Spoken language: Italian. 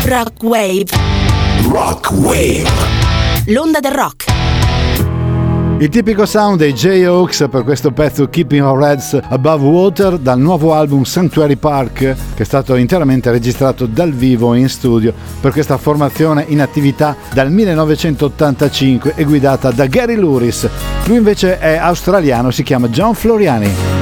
Rock Wave. Rock Wave. L'onda del rock. Il tipico sound dei J-Hawks per questo pezzo Keeping Our Heads Above Water dal nuovo album Sanctuary Park, che è stato interamente registrato dal vivo in studio per questa formazione in attività dal 1985 e guidata da Gary Louris. Lui invece è australiano, si chiama John Floriani.